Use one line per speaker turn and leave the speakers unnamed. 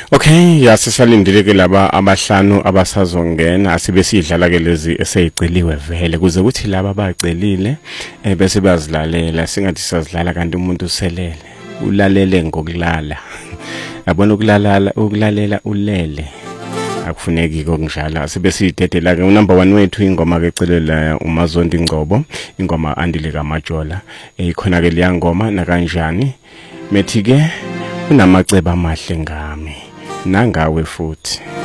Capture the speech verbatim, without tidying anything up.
Okay, yasisalindile ke laba abahlanu abasazongena asibe sidlala ke lezi eseyiceliwe vele kuze kuthi laba abacelile bese bazilalela singathi sizidlala kanti umuntu uselele ulalele ngokulala yabona ukulalala ukulalela ulele akufuneki konjalo sibe sidedela ke number one wethu ingoma ke celela uMazondi Ngcobo ingoma andile kaMajola ekhona ke liya ngoma na kanjani methi ke unamaceba amahle ngami nangawe futhi